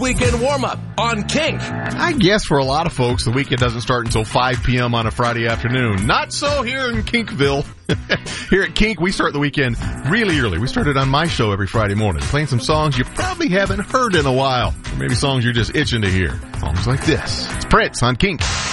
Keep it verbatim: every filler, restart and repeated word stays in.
Weekend Warm-Up on Kink. I guess for a lot of folks, the weekend doesn't start until five p.m. on a Friday afternoon. Not so here in Kinkville. Here at Kink, we start the weekend really early. We started on my show every Friday morning, playing some songs you probably haven't heard in a while. Or maybe songs you're just itching to hear. Songs like this. It's Prince on Kink.